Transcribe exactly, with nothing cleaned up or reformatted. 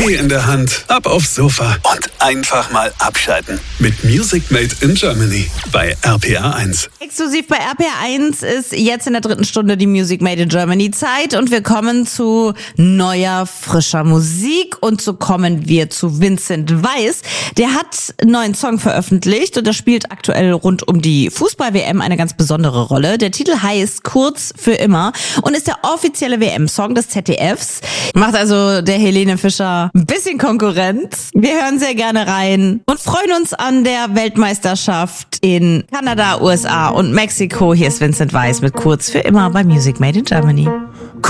Tee in der Hand, ab aufs Sofa und einfach mal abschalten. Mit Music Made in Germany bei R P R eins. Exklusiv bei R P R eins ist jetzt in der dritten Stunde die Music Made in Germany Zeit und wir kommen zu neuer, frischer Musik und so kommen wir zu Vincent Weiss. Der hat einen neuen Song veröffentlicht und der spielt aktuell rund um die Fußball-W M eine ganz besondere Rolle. Der Titel heißt Kurz für immer und ist der offizielle W M-Song des Z D Fs. Macht also der Helene Fischer ein bisschen Konkurrenz. Wir hören sehr gerne rein und freuen uns an der Weltmeisterschaft in Kanada, U S A und Mexiko. Hier ist Vincent Weiss mit Kurz für immer bei Music Made in Germany.